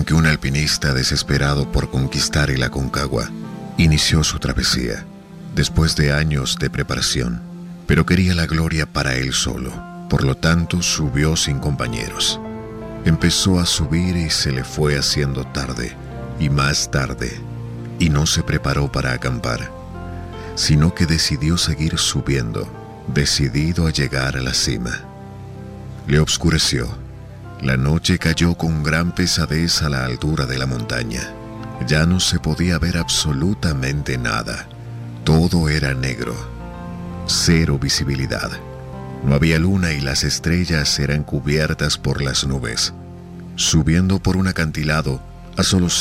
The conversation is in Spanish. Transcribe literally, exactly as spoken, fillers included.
que un alpinista desesperado por conquistar el Aconcagua inició su travesía, después de años de preparación, pero quería la gloria para él solo, por lo tanto subió sin compañeros. Empezó a subir y se le fue haciendo tarde, y más tarde, y no se preparó para acampar, sino que decidió seguir subiendo, decidido a llegar a la cima. Le oscureció. La noche cayó con gran pesadez a la altura de la montaña. Ya no se podía ver absolutamente nada. Todo era negro. Cero visibilidad. No había luna y las estrellas eran cubiertas por las nubes. Subiendo por un acantilado a solo